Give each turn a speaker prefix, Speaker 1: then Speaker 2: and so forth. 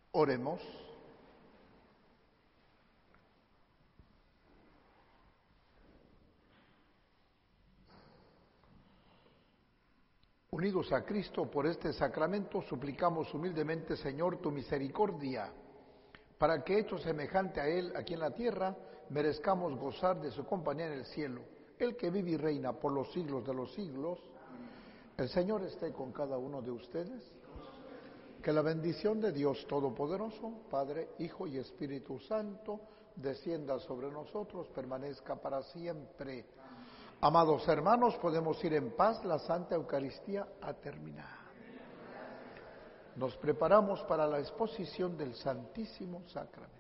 Speaker 1: Oremos. Unidos a Cristo por este sacramento, suplicamos humildemente, Señor, tu misericordia, para que, hecho semejante a Él aquí en la tierra, merezcamos gozar de su compañía en el cielo, el que vive y reina por los siglos de los siglos. El Señor esté con cada uno de ustedes. Que la bendición de Dios Todopoderoso, Padre, Hijo y Espíritu Santo, descienda sobre nosotros, permanezca para siempre. Amados hermanos, podemos ir en paz, la Santa Eucaristía ha terminado. Nos preparamos para la exposición del Santísimo Sacramento.